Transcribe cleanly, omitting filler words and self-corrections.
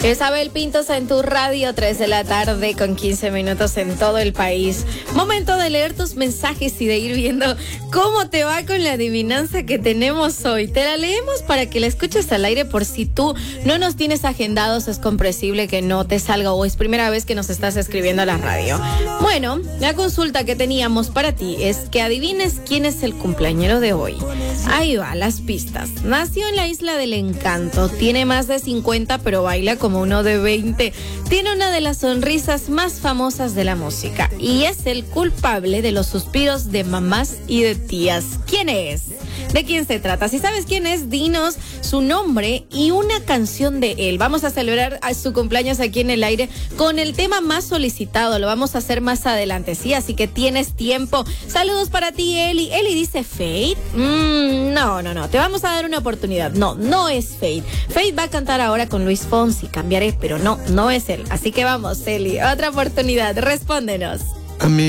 Isabel Pintos en tu radio, 3 de la tarde con 15 minutos en todo el país. Momento de leer tus mensajes y de ir viendo cómo te va con la adivinanza que tenemos hoy. Te la leemos para que la escuches al aire por si tú no nos tienes agendados, es comprensible que no te salga o es primera vez que nos estás escribiendo a la radio. Bueno, la consulta que teníamos para ti es que adivines quién es el cumpleañero de hoy. Ahí va, las pistas. Nació en la Isla del Encanto, tiene más de 50 pero baila como uno de 20. Tiene una de las sonrisas más famosas de la música y es el culpable de los suspiros de mamás y de tías. ¿Quién es? ¿De quién se trata? Si sabes quién es, dinos su nombre y una canción de él. Vamos a celebrar a su cumpleaños aquí en el aire con el tema más solicitado. Lo vamos a hacer más adelante, ¿sí? Así que tienes tiempo. Saludos para ti, Eli. Eli dice Fate. No. Te vamos a dar una oportunidad. No es Fate. Fate va a cantar ahora con Luis Fonsi. Cambiaré, pero no es él. Así que vamos, Eli. Otra oportunidad. Respóndenos.